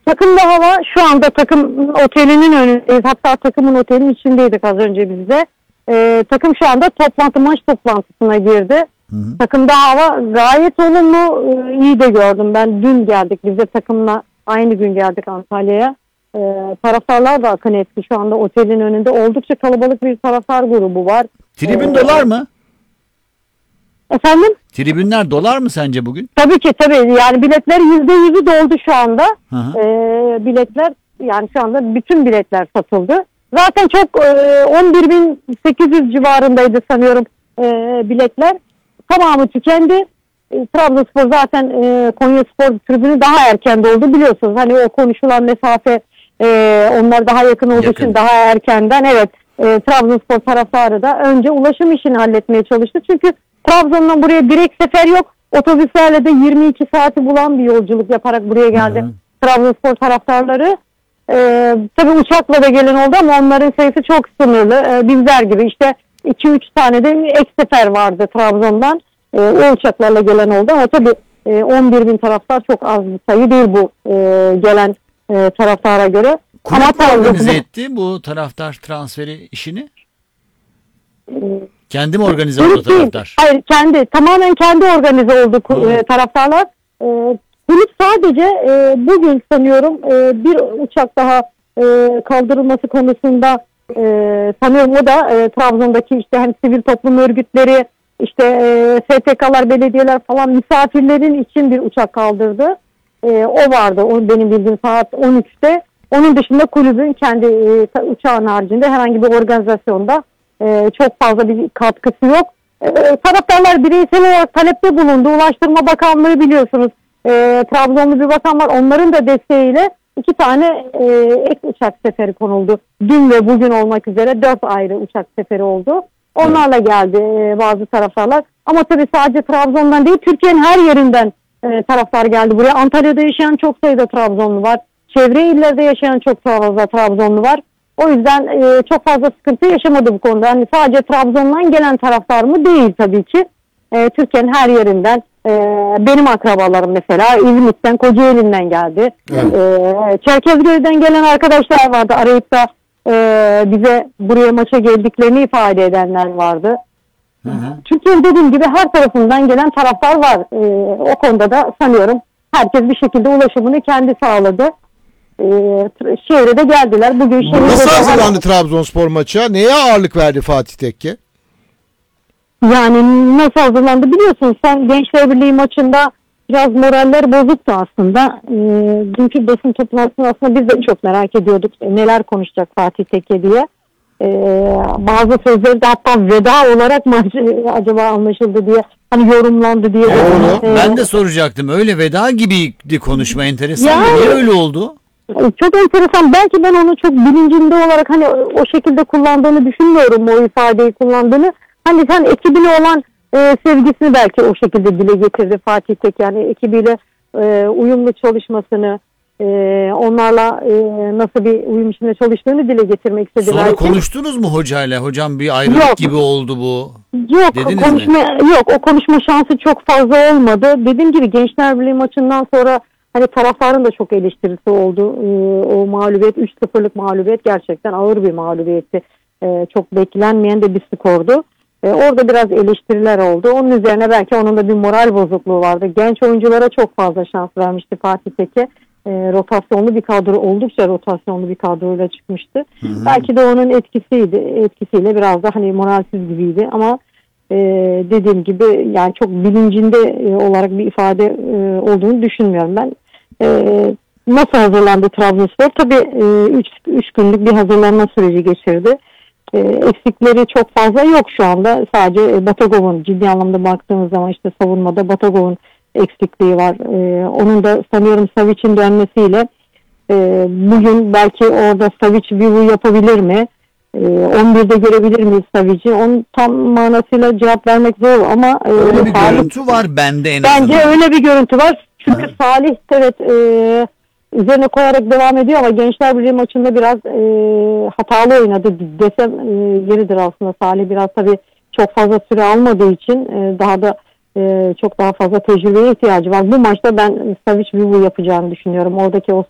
Takımda hava şu anda takım otelinin önündeyiz. Hatta takımın otelinin içindeydik az önce biz de. Takım şu anda maç toplantısına girdi. Hı hı. Takımda hava gayet olumlu, iyi de gördüm. Ben dün geldik, biz de takımla aynı gün geldik Antalya'ya. Taraftarlar da akın etti. Şu anda otelin önünde oldukça kalabalık bir taraftar grubu var. Tribün dolar mı? Efendim? Tribünler dolar mı sence bugün? Tabii ki tabii. Yani biletler %100'ü doldu şu anda. Hı hı. Biletler yani şu anda bütün biletler satıldı. Zaten çok 11.800 civarındaydı sanıyorum biletler. Tamamı tükendi. Trabzonspor zaten Konyaspor tribünü daha erken doldu biliyorsunuz. Hani o konuşulan mesafe onlar daha yakın olduğu için daha erkenden Trabzonspor taraftarı da önce ulaşım işini halletmeye çalıştı. Çünkü Trabzon'dan buraya direkt sefer yok. Otobüslerle de 22 saati bulan bir yolculuk yaparak buraya geldi. Hı-hı. Trabzonspor taraftarları. Tabii uçakla da gelen oldu ama onların sayısı çok sınırlı. Bizler gibi işte 2-3 tane de ek sefer vardı Trabzon'dan. O uçaklarla gelen oldu ama tabii 11.000 taraftar çok az bir sayı değil bu gelen taraftara göre. Kulüp organize etti bu taraftar transferi işini? Kendi mi organize oldu taraftar? Hayır, tamamen kendi organize oldu taraftarlar. Kulüp sadece bugün sanıyorum bir uçak daha kaldırılması konusunda sanıyorum o da Trabzon'daki işte hani sivil toplum örgütleri işte STK'lar, belediyeler falan misafirlerin için bir uçak kaldırdı. O vardı. O benim bildiğim saat 13'te. Onun dışında kulübün kendi uçağın haricinde herhangi bir organizasyonda çok fazla bir katkısı yok. Taraftarlar bireysel olarak talepte bulundu. Ulaştırma Bakanlığı biliyorsunuz. Trabzonlu bir bakan var. Onların da desteğiyle 2 tane ek uçak seferi konuldu. Dün ve bugün olmak üzere 4 ayrı uçak seferi oldu. Onlarla geldi bazı taraftarlar. Ama tabii sadece Trabzon'dan değil, Türkiye'nin her yerinden taraftar geldi buraya. Antalya'da yaşayan çok sayıda Trabzonlu var. Çevre illerde yaşayan çok fazla Trabzonlu var. O yüzden çok fazla sıkıntı yaşamadı bu konuda. Yani sadece Trabzon'dan gelen taraftar mı? Değil tabii ki. Türkiye'nin her yerinden. Benim akrabalarım mesela İzmit'ten, Kocaeli'nden geldi. Evet. Çerkezköy'den gelen arkadaşlar vardı. Arayıp da bize buraya maça geldiklerini ifade edenler vardı. Hı hı. Türkiye'nin dediğim gibi her tarafından gelen taraftar var. O konuda da sanıyorum herkes bir şekilde ulaşımını kendi sağladı. Şehre de geldiler. Bugün nasıl hazırlandı Trabzonspor maça? Neye ağırlık verdi Fatih Tekke? Yani nasıl hazırlandı biliyorsun. Sen Gençler Birliği maçında biraz moraller bozuktu aslında. Dünkü basın toplantısını aslında biz de çok merak ediyorduk. Neler konuşacak Fatih Tekke diye. Bazı sözleri de hatta veda olarak mı acaba anlaşıldı diye hani yorumlandı diye. Ben de soracaktım. Öyle veda gibiydi konuşma, enteresan. Niye öyle oldu? Çok enteresan. Belki ben onu çok bilincinde olarak hani o şekilde kullandığını düşünmüyorum, o ifadeyi kullandığını. Hani sen ekibine olan sevgisini belki o şekilde dile getirdi Fatih Tekke. Yani ekibiyle uyumlu çalışmasını, onlarla nasıl bir uyum içinde çalıştığını dile getirmek istedi. Sonra belki. Konuştunuz mu hocayla? Hocam bir ayrılık gibi oldu bu. Yok, dediniz mi? o konuşma şansı çok fazla olmadı. Dediğim gibi Gençler Birliği maçından sonra hani taraftarın da çok eleştirisi oldu. O mağlubiyet, 3-0'lık mağlubiyet gerçekten ağır bir mağlubiyetti. Çok beklenmeyen de bir skordu. Orada biraz eleştiriler oldu. Onun üzerine belki onun da bir moral bozukluğu vardı. Genç oyunculara çok fazla şans vermişti Fatih Tekke. Rotasyonlu bir kadro, oldukça rotasyonlu bir kadroyla çıkmıştı. Hı-hı. Belki de onun etkisiyle biraz da hani moralsiz gibiydi ama dediğim gibi yani çok bilincinde olarak bir ifade olduğunu düşünmüyorum ben. Nasıl hazırlandı Trabzonspor? Tabii 3 günlük bir hazırlanma süreci geçirdi. Eksikleri çok fazla yok şu anda. Sadece Batagov'un, ciddi anlamda baktığımız zaman işte savunmada Batagov'un eksikliği var. Onun da sanıyorum Savic'in dönmesiyle bugün belki orada Savic bir yapabilir mi? 11'de görebilir miyiz Savic'i? Onun tam manasıyla cevap vermek zor ama öyle bir görüntü var bende en azından. Bence öyle bir görüntü var. Çünkü Salih üzerine koyarak devam ediyor ama Gençler Birliği maçında biraz hatalı oynadı desem yeridir aslında. Salih biraz tabii çok fazla süre almadığı için daha da çok daha fazla tecrübeye ihtiyacı var. Bu maçta ben Savic Vivu yapacağını düşünüyorum. Oradaki o